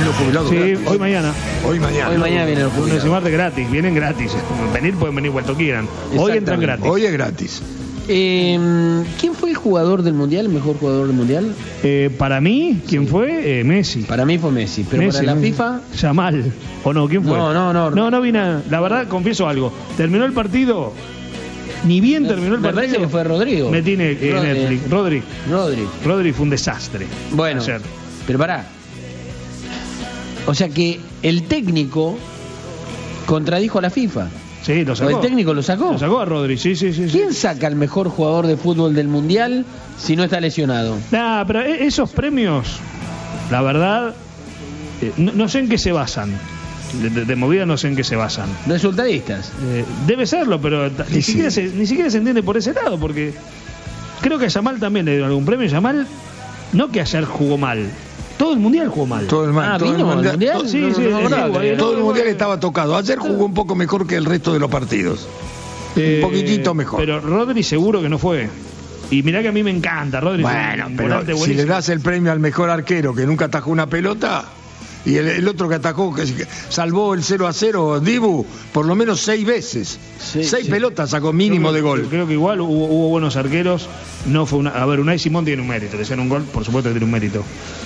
los jubilados? Sí, gratis? hoy mañana. Hoy mañana. Hoy mañana vienen los Lunes y jubilados. martes gratis, vienen gratis. Pueden venir cuanto quieran. Hoy entran Exactamente. gratis. Hoy es gratis. ¿Quién fue el jugador del Mundial, el mejor jugador del Mundial? Para mí, ¿quién fue? Messi. Para mí fue Messi, pero Messi, para la Messi. FIFA... Yamal. ¿O no? ¿Quién fue? No. vi nada. La verdad, confieso algo. Terminó el partido. Ni bien terminó el Me partido. parece que fue Rodrigo. Me tiene Netflix. Rodri fue un desastre. Bueno, ayer. pero pará. O sea que el técnico contradijo a la FIFA. Sí, lo ¿O sacó. el técnico lo sacó? Lo sacó a Rodri, sí. ¿Quién saca al mejor jugador de fútbol del Mundial si no está lesionado? Nah, pero esos premios, la verdad, no sé en qué se basan. De movida no sé en qué se basan. Resultadistas. Debe serlo, pero ni sí. siquiera se entiende por ese lado, porque creo que a Yamal también le dieron algún premio. Yamal, no que ayer jugó mal, todo el Mundial jugó mal. Todo el ¿vino al Mundial? Sí, Todo el mundial estaba tocado. Ayer jugó un poco mejor que el resto de los partidos. Un poquitito mejor. Pero Rodri seguro que no fue. Y mirá que a mí me encanta, Rodri. Bueno, es un pero volante si buenísimo. le das el premio al mejor arquero que nunca atajó una pelota, y el otro que atajó, que salvó el 0-0, Dibu, por lo menos 6 veces. Sí, 6 sí. pelotas sacó mínimo de gol. Creo que igual hubo buenos arqueros. No fue a ver, Unai Simón tiene un mérito. Le hicieron un gol, por supuesto que tiene un mérito.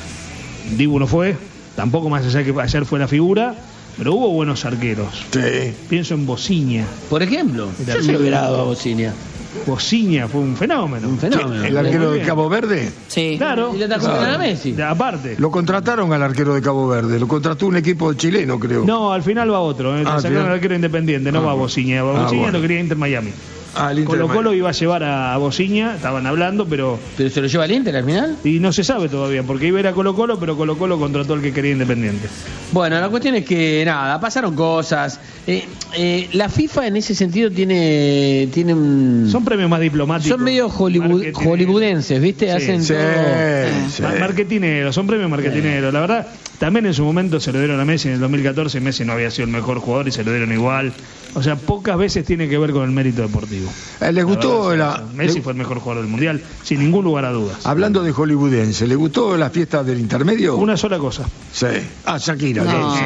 Dibu no fue, tampoco más allá que ayer fue la figura, pero hubo buenos arqueros. Sí. Pienso en Bociña. Por ejemplo, yo se lo hubiera dado a Bociña. Bociña fue un fenómeno. Un fenómeno. El arquero Muy de bien. Cabo Verde. Sí. Claro. Y le atajó a Messi. Aparte. Lo contrataron al arquero de Cabo Verde. Lo contrató un equipo chileno, creo. No, al final va otro. Ah, Sacaron bien. al arquero independiente, no va a Bociña. Bociña bueno. lo quería Inter Miami. Al Inter Colo de Colo Miami. iba a llevar a Bociña, estaban hablando, pero ¿Pero se lo lleva al Inter al final? y no se sabe todavía, porque iba a ir a Colo Colo, pero Colo Colo contrató al que quería Independiente. Bueno, la cuestión es que, nada, pasaron cosas. La FIFA en ese sentido tiene un... Son premios más diplomáticos. Son medio marketineros. hollywoodenses, ¿viste? Sí. Hacen Sí, todo... sí. Marketineros, son premios marketineros. La verdad, también en su momento se lo dieron a Messi en el 2014. Messi no había sido el mejor jugador y se lo dieron igual. O sea, pocas veces tiene que ver con el mérito deportivo. ¿Les gustó Messi fue el mejor jugador del mundial, sin ningún lugar a dudas. Hablando de hollywoodense, ¿le gustó la fiesta del intermedio? Una sola cosa. Sí. Ah, Shakira. No.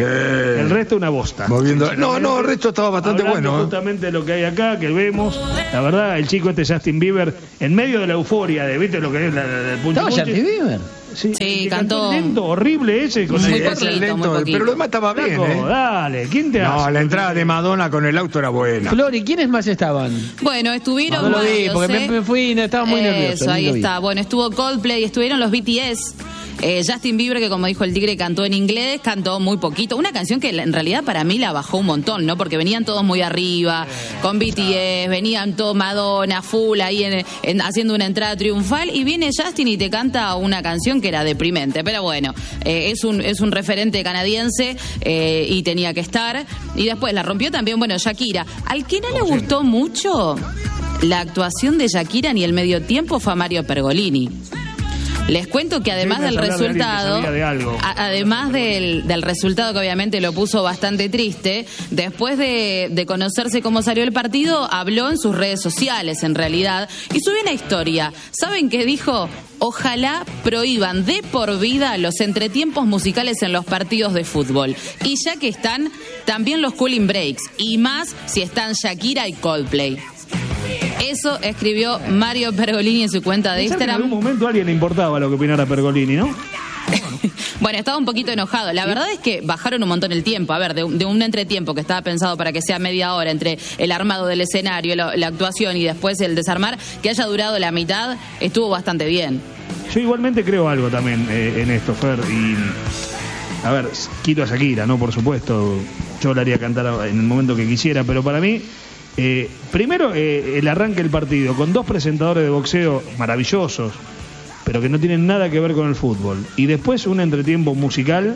El resto una bosta. Moviendo... No, el resto estaba bastante Hablando bueno. justamente de lo que hay acá, que vemos. La verdad, el chico Justin Bieber, en medio de la euforia de, ¿viste lo que es el punchi ¿Estaba punchi? Justin Bieber? Sí, Sí, que cantó. lento, horrible ese. Con Muy el- poquito, es lento, muy poquito. pero lo demás estaba bien, Flaco, ¿eh? dale, ¿quién te No, hace? la entrada de Madonna con el auto era buena. Flori, ¿quiénes más estaban? Bueno, estuvieron No lo vi, varios, porque me fui y no, estaba muy nervioso. Eso, ahí ni lo vi. está. Bueno, estuvo Coldplay, estuvieron los BTS. Justin Bieber, que como dijo el Tigre, cantó en inglés, cantó muy poquito. Una canción que en realidad para mí la bajó un montón, ¿no? Porque venían todos muy arriba, con BTS, venían todos Madonna, full, ahí haciendo una entrada triunfal, y viene Justin y te canta una canción que era deprimente. Pero bueno, es un referente canadiense y tenía que estar. Y después la rompió también, bueno, Shakira. Al que no le gustó mucho la actuación de Shakira ni el medio tiempo fue a Mario Pergolini. Les cuento que además Sí, del me hablar de alguien que resultado, sabía de algo. además del resultado que obviamente lo puso bastante triste, después de conocerse cómo salió el partido, habló en sus redes sociales en realidad y subió una historia. ¿Saben qué dijo? Ojalá prohíban de por vida los entretiempos musicales en los partidos de fútbol. Y ya que están, también los cooling breaks. Y más si están Shakira y Coldplay. Eso escribió Mario Pergolini en su cuenta de Pensar que en Instagram. algún momento a alguien le importaba lo que opinara Pergolini, ¿no? Bueno, estaba un poquito enojado. La verdad es que bajaron un montón el tiempo. A ver, de un entretiempo que estaba pensado para que sea media hora entre el armado del escenario, la actuación y después el desarmar, que haya durado la mitad, estuvo bastante bien. Yo igualmente creo algo también en esto, Fer. Y, a ver, quito a Shakira, ¿no? Por supuesto, yo la haría cantar en el momento que quisiera, pero para mí, primero el arranque del partido, con 2 presentadores de boxeo maravillosos, pero que no tienen nada que ver con el fútbol. Y después un entretiempo musical,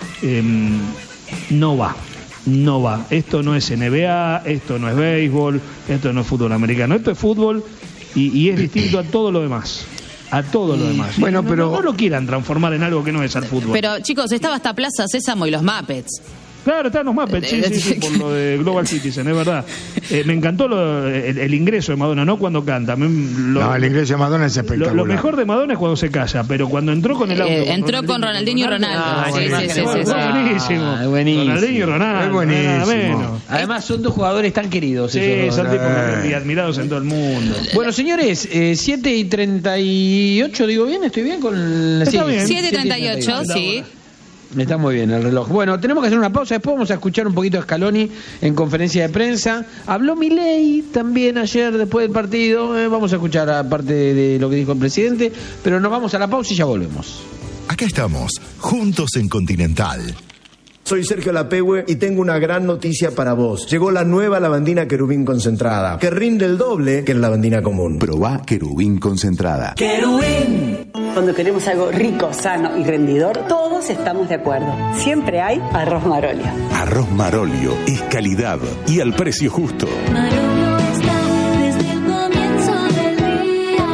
no va. No va. Esto no es NBA, esto no es béisbol, esto no es fútbol americano. Esto es fútbol y es distinto a todo lo demás. A todo lo demás. Bueno, No, pero- no lo quieran transformar en algo que no es al fútbol. Pero, chicos, estaba hasta Plaza Sésamo y los Muppets. Claro, está en los Muppets, sí, por lo de Global Citizen, es verdad. Me encantó el ingreso de Madonna, no cuando canta. No, el ingreso de Madonna es espectacular. Lo mejor de Madonna es cuando se calla, pero cuando entró con el auto... entró con Ronaldinho y Ronaldo. Sí. Buenísimo. Buenísimo. Ronaldinho y Ronaldo. Es buenísimo. Además son dos jugadores tan queridos. Sí, son tipos y admirados en todo el mundo. Bueno, señores, 7:38, digo bien, estoy bien con... Está bien. 7:38, sí. Está muy bien el reloj. Bueno, tenemos que hacer una pausa. Después vamos a escuchar un poquito a Scaloni en conferencia de prensa. Habló Milei también ayer después del partido. Vamos a escuchar aparte de lo que dijo el presidente. Pero nos vamos a la pausa y ya volvemos. Acá estamos, juntos en Continental. Soy Sergio Lapehue y tengo una gran noticia para vos. Llegó la nueva lavandina Querubín concentrada, que rinde el doble que la lavandina común. Probá Querubín concentrada. ¡Querubín! Cuando queremos algo rico, sano y rendidor, todos estamos de acuerdo. Siempre hay arroz Marolio. Arroz Marolio es calidad y al precio justo. Marolio está desde el comienzo del día.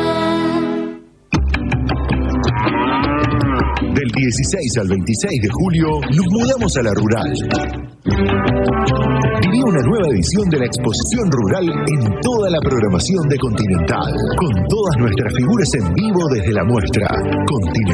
Del 16 al 26 de julio nos mudamos a la Rural. Viví una nueva edición de la Exposición Rural en toda la programación de Continental, con todas nuestras figuras en vivo desde la muestra. Continental.